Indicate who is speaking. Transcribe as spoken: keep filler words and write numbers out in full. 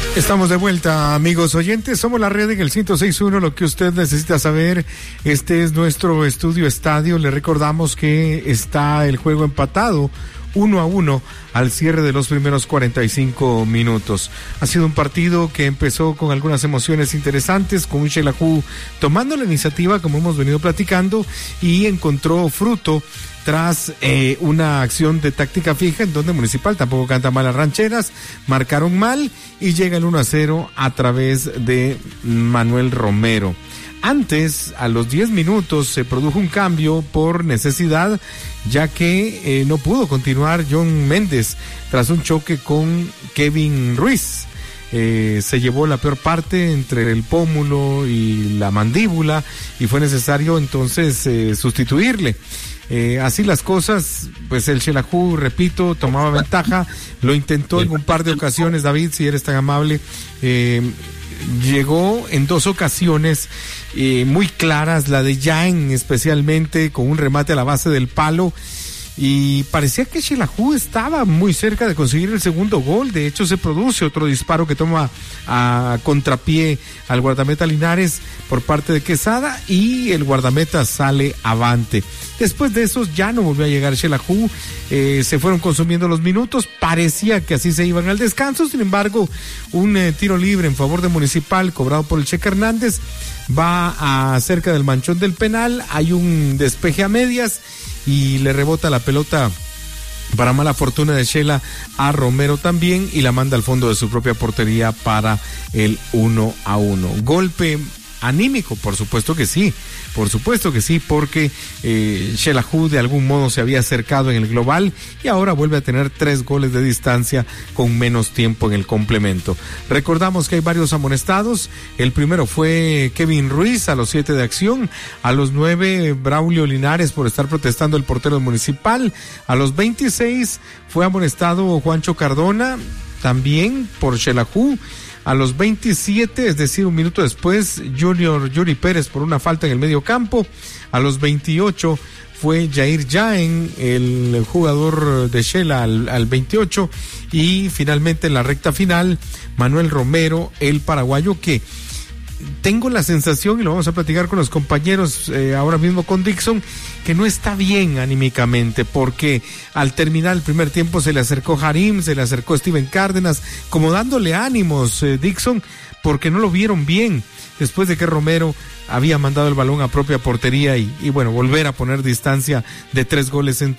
Speaker 1: Estamos de vuelta, amigos oyentes. Somos la red en el ciento seis punto uno. Lo que usted necesita saber, este es nuestro estudio estadio. Le recordamos que está el juego empatado uno a uno al cierre de los primeros cuarenta y cinco minutos. Ha sido un partido que empezó con algunas emociones interesantes, con un Xelajú tomando la iniciativa, como hemos venido platicando, y encontró fruto tras eh, una acción de táctica fija en donde Municipal tampoco canta mal las rancheras, marcaron mal y llega el uno a cero a través de Manuel Romero. Antes, a los diez minutos, se produjo un cambio por necesidad, ya que eh, no pudo continuar John Méndez tras un choque con Kevin Ruiz. Eh, se llevó la peor parte entre el pómulo y la mandíbula y fue necesario entonces eh, sustituirle. Eh, así las cosas, pues el Xelajú, repito, tomaba ventaja, lo intentó en un par de ocasiones. David, si eres tan amable, eh, llegó en dos ocasiones eh, muy claras, la de Jaén especialmente, con un remate a la base del palo, y parecía que Xelajú estaba muy cerca de conseguir el segundo gol. De hecho, se produce otro disparo que toma a contrapié al guardameta Linares por parte de Quesada y el guardameta sale avante. Después de eso ya no volvió a llegar Xelajú, eh, se fueron consumiendo los minutos, parecía que así se iban al descanso. Sin embargo, un eh, tiro libre en favor de Municipal cobrado por el Cheque Hernández va a cerca del manchón del penal, hay un despeje a medias y le rebota la pelota, para mala fortuna de Xela, a Romero también, y la manda al fondo de su propia portería para el uno a uno. Golpe anímico, por supuesto que sí, por supuesto que sí, porque eh, Xelajú de algún modo se había acercado en el global y ahora vuelve a tener tres goles de distancia con menos tiempo en el complemento. Recordamos que hay varios amonestados. El primero fue Kevin Ruiz a los siete de acción, a los nueve Braulio Linares por estar protestando el portero Municipal, a los veintiséis fue amonestado Juancho Cardona también por Xelajú. A los veintisiete, es decir, un minuto después, Junior Yuri Pérez por una falta en el medio campo. A los veintiocho fue Jair Jaén, el jugador de Xela, al, al veintiocho. Y finalmente en la recta final, Manuel Romero, el paraguayo, que tengo la sensación, y lo vamos a platicar con los compañeros eh, ahora mismo con Dixon, que no está bien anímicamente, porque al terminar el primer tiempo se le acercó Harim, se le acercó Steven Cárdenas, como dándole ánimos, eh, Dixon, porque no lo vieron bien, después de que Romero había mandado el balón a propia portería y, y bueno, volver a poner distancia de tres goles en,